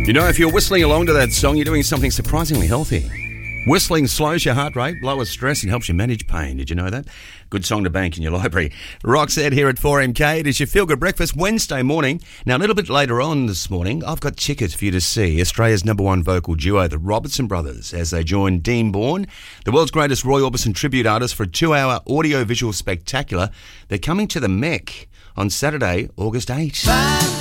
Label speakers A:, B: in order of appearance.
A: You know, if you're whistling along to that song, you're doing something surprisingly healthy. Whistling slows your heart rate, lowers stress and helps you manage pain. Did you know that? Good song to bank in your library. Roxette here at 4MK. It is your Feel Good Breakfast Wednesday morning. Now, a little bit later on this morning, I've got tickets for you to see Australia's #1 vocal duo, the Robertson Brothers, as they join Dean Bourne, the world's greatest Roy Orbison tribute artist, for a 2-hour audio-visual spectacular. They're coming to the Mech on Saturday, August 8th.